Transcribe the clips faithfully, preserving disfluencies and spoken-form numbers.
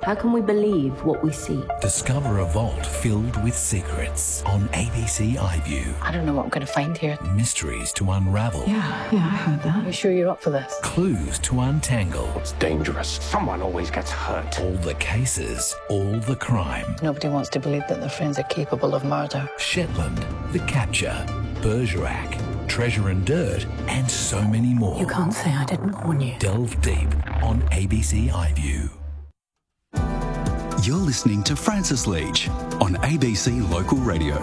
How can we believe what we see? Discover a vault filled with secrets on A B C iView. I don't know what I'm going to find here. Mysteries to unravel. Yeah, yeah, I heard that. Are you sure you're up for this? Clues to untangle. It's dangerous. Someone always gets hurt. All the cases, all the crime. Nobody wants to believe that their friends are capable of murder. Shetland, The Capture, Bergerac, Treasure and Dirt, and so many more. You can't say I didn't warn you. Delve deep on A B C iView. You're listening to Francis Leach on A B C Local Radio.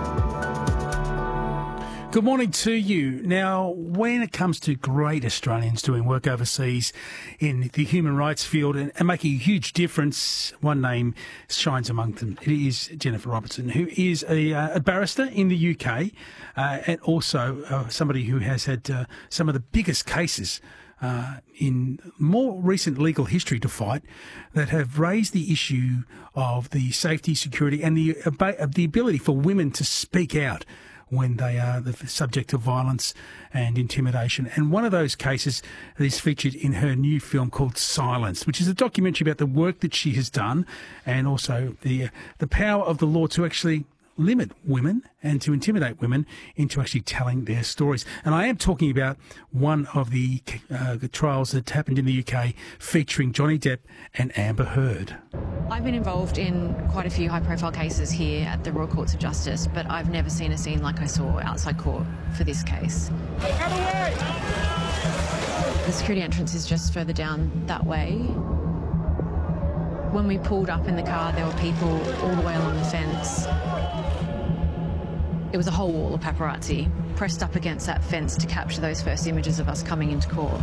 Good morning to you. Now, when it comes to great Australians doing work overseas in the human rights field and, and making a huge difference, one name shines among them. It is Jennifer Robertson, who is a, uh, a barrister in the U K uh, and also uh, somebody who has had uh, some of the biggest cases Uh, in more recent legal history to fight that have raised the issue of the safety, security and the, uh, the ability for women to speak out when they are the subject of violence and intimidation. And one of those cases is featured in her new film called Silence, which is a documentary about the work that she has done and also the, uh, the power of the law to actually limit women and to intimidate women into actually telling their stories. And I am talking about one of the, uh, the trials that happened in the U K featuring Johnny Depp and Amber Heard. I've been involved in quite a few high-profile cases here at the Royal Courts of Justice, but I've never seen a scene like I saw outside court for this case. Out of the way! The security entrance is just further down that way. When we pulled up in the car, there were people all the way along the fence. It was a whole wall of paparazzi pressed up against that fence to capture those first images of us coming into court.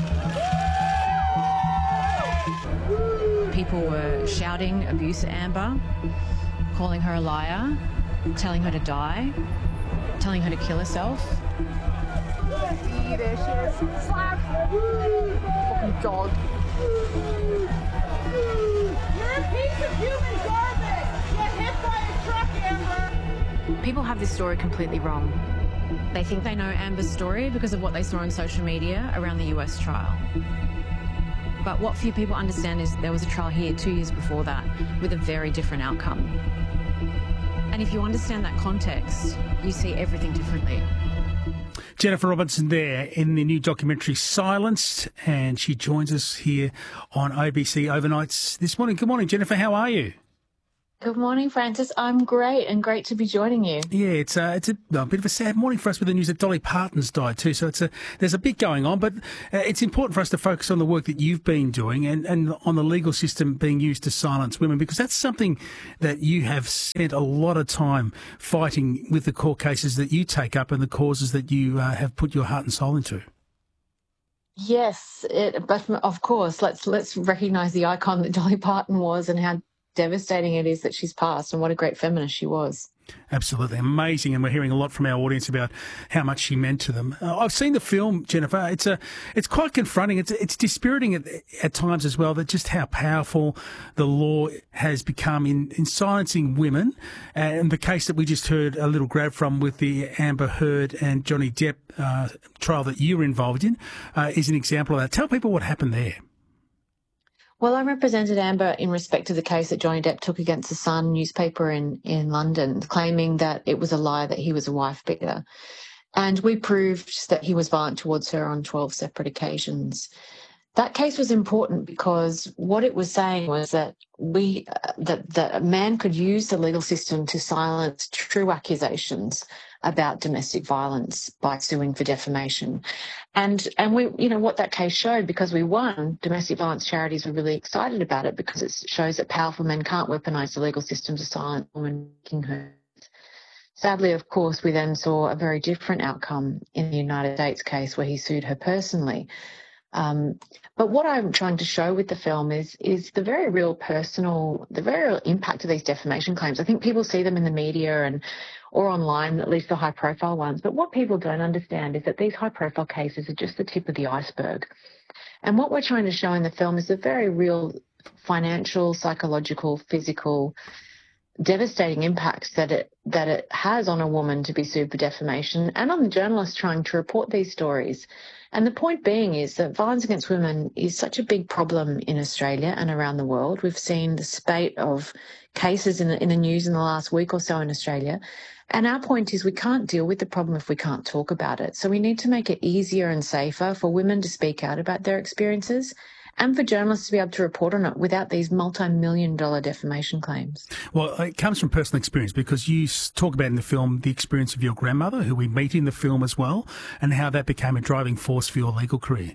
People were shouting abuse at Amber, calling her a liar, telling her to die, telling her to kill herself. See, there she is. Slap! Fucking dog. You're a piece of human garbage! Get hit by a truck, Amber! People have this story completely wrong. They think they know Amber's story because of what they saw on social media around the U S trial. But what few people understand is there was a trial here two years before that with a very different outcome. And if you understand that context, you see everything differently. Jennifer Robertson there in the new documentary Silenced, and she joins us here on A B C Overnights this morning. Good morning, Jennifer. How are you? Good morning, Francis. I'm great and great to be joining you. Yeah, it's a, it's a, a bit of a sad morning for us with the news that Dolly Parton's died too. So it's a, there's a bit going on, but uh, it's important for us to focus on the work that you've been doing and, and on the legal system being used to silence women, because that's something that you have spent a lot of time fighting with the court cases that you take up and the causes that you uh, have put your heart and soul into. Yes, it, but of course, let's let's recognise the icon that Dolly Parton was and how devastating it is that she's passed, and what a great feminist she was. Absolutely amazing, and we're hearing a lot from our audience about how much she meant to them. Uh, I've seen the film, Jennifer. It's a, it's quite confronting. It's it's dispiriting at, at times as well, that just how powerful the law has become in, in silencing women. And the case that we just heard a little grab from with the Amber Heard and Johnny Depp uh, trial that you were involved in uh, is an example of that. Tell people what happened there. Well, I represented Amber in respect to the case that Johnny Depp took against the Sun newspaper in, in London, claiming that it was a lie that he was a wife beater. And we proved that he was violent towards her on twelve separate occasions. That case was important because what it was saying was that we uh, that, that a man could use the legal system to silence true accusations about domestic violence by suing for defamation. And and we, you know, what that case showed, because we won, domestic violence charities were really excited about it because it shows that powerful men can't weaponise the legal system to silence women making her. Sadly, of course, we then saw a very different outcome in the United States case where he sued her personally. Um, but what I'm trying to show with the film is is the very real personal, the very real impact of these defamation claims. I think people see them in the media and or online, at least the high-profile ones. But what people don't understand is that these high-profile cases are just the tip of the iceberg. And what we're trying to show in the film is the very real financial, psychological, physical devastating impacts that it that it has on a woman to be sued for defamation and on the journalists trying to report these stories. And the point being is that violence against women is such a big problem in Australia and around the world. We've seen the spate of cases in the, in the news in the last week or so in Australia. And our point is we can't deal with the problem if we can't talk about it. So we need to make it easier and safer for women to speak out about their experiences and for journalists to be able to report on it without these multi-million dollar defamation claims. Well, it comes from personal experience because you talk about in the film the experience of your grandmother, who we meet in the film as well, and how that became a driving force for your legal career.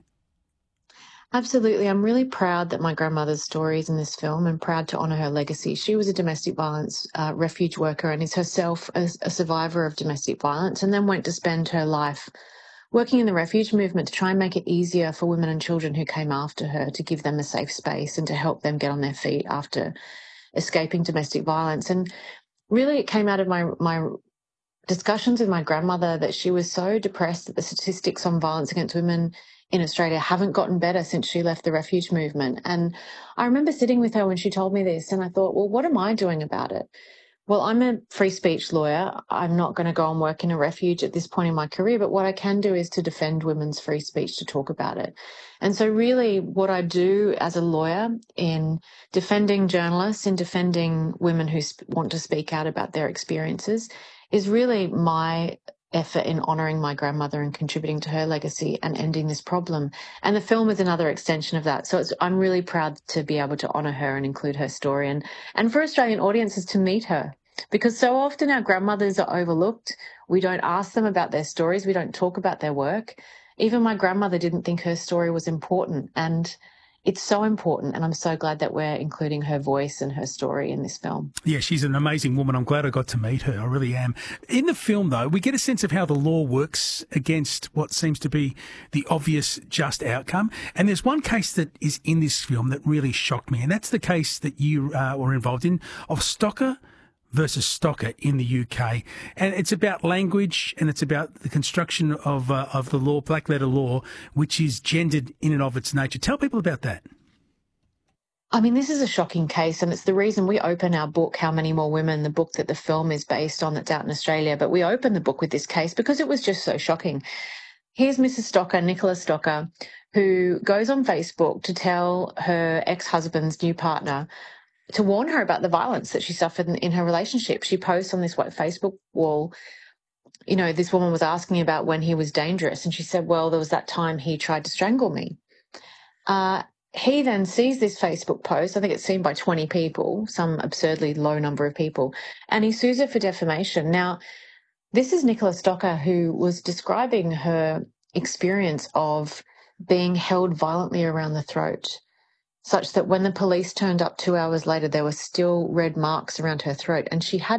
Absolutely. I'm really proud that my grandmother's story is in this film and proud to honour her legacy. She was a domestic violence uh, refuge worker and is herself a, a survivor of domestic violence, and then went to spend her life working in the refuge movement to try and make it easier for women and children who came after her, to give them a safe space and to help them get on their feet after escaping domestic violence. And really it came out of my my discussions with my grandmother that she was so depressed that the statistics on violence against women in Australia haven't gotten better since she left the refuge movement. And I remember sitting with her when she told me this, and I thought, well, what am I doing about it? Well, I'm a free speech lawyer. I'm not going to go and work in a refuge at this point in my career, but what I can do is to defend women's free speech, to talk about it. And so really what I do as a lawyer in defending journalists, in defending women who sp- want to speak out about their experiences, is really my effort in honouring my grandmother and contributing to her legacy and ending this problem. And the film is another extension of that. So it's, I'm really proud to be able to honour her and include her story, and, and for Australian audiences to meet her. Because so often our grandmothers are overlooked. We don't ask them about their stories. We don't talk about their work. Even my grandmother didn't think her story was important. And it's so important, and I'm so glad that we're including her voice and her story in this film. Yeah, she's an amazing woman. I'm glad I got to meet her. I really am. In the film, though, we get a sense of how the law works against what seems to be the obvious just outcome. And there's one case that is in this film that really shocked me, and that's the case that you uh, were involved in of Stocker versus Stocker in the U K. And it's about language, and it's about the construction of uh, of the law, black letter law, which is gendered in and of its nature. Tell people about that. I mean, this is a shocking case, and it's the reason we open our book, How Many More Women, the book that the film is based on that's out in Australia. But we open the book with this case because it was just so shocking. Here's Missus Stocker, Nicola Stocker, who goes on Facebook to tell her ex-husband's new partner to warn her about the violence that she suffered in, in her relationship. She posts on this Facebook wall, you know, this woman was asking about when he was dangerous, and she said, well, there was that time he tried to strangle me. Uh, he then sees this Facebook post, I think it's seen by twenty people, some absurdly low number of people, and he sues her for defamation. Now, this is Nicola Stocker, who was describing her experience of being held violently around the throat, such that when the police turned up two hours later, there were still red marks around her throat, and she had